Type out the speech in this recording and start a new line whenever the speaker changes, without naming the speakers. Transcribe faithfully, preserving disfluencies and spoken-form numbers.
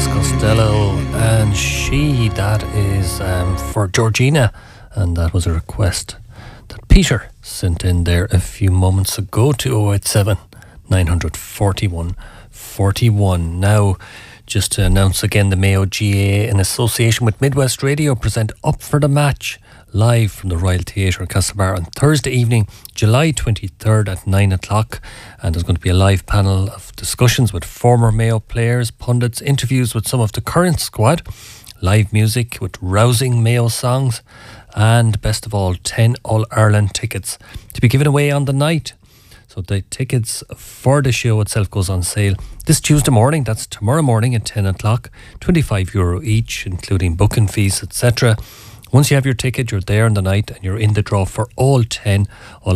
Elvis Costello and She. That is um, for Georgina, and that was a request that Peter sent in there a few moments ago to oh eight seven, nine four one, four one. Now, just to announce again, the Mayo G A in association with Midwest Radio present Up for the Match live from the Royal Theatre in Castlebar on Thursday evening, July twenty-third at nine o'clock. And there's going to be a live panel of discussions with former Mayo players, pundits, interviews with some of the current squad, live music with rousing Mayo songs, and best of all, ten All-Ireland tickets to be given away on the night. So the tickets for the show itself goes on sale this Tuesday morning. That's tomorrow morning at ten o'clock, twenty-five euro each, including booking fees, et cetera. Once you have your ticket, you're there on the night and you're in the draw for all ten